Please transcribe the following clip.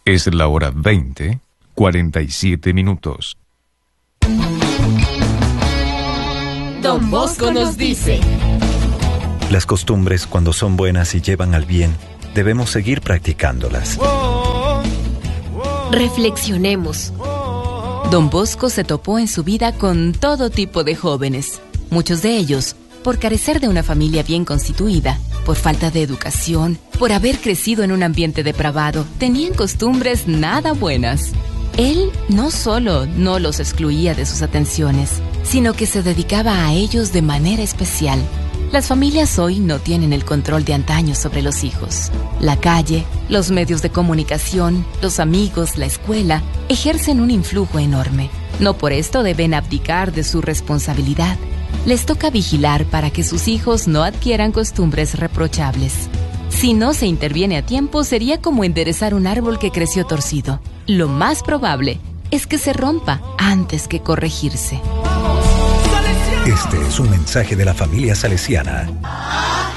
Es la hora 20:47. Don Bosco nos dice: las costumbres, cuando son buenas y llevan al bien, debemos seguir practicándolas. Reflexionemos. Don Bosco se topó en su vida con todo tipo de jóvenes. Muchos de ellos, por carecer de una familia bien constituida, por falta de educación, por haber crecido en un ambiente depravado, tenían costumbres nada buenas. Él no solo no los excluía de sus atenciones, sino que se dedicaba a ellos de manera especial. Las familias hoy no tienen el control de antaño sobre los hijos. La calle, los medios de comunicación, los amigos, la escuela, ejercen un influjo enorme. No por esto deben abdicar de su responsabilidad. Les toca vigilar para que sus hijos no adquieran costumbres reprochables. Si no se interviene a tiempo, sería como enderezar un árbol que creció torcido. Lo más probable es que se rompa antes que corregirse. Este es un mensaje de la familia salesiana.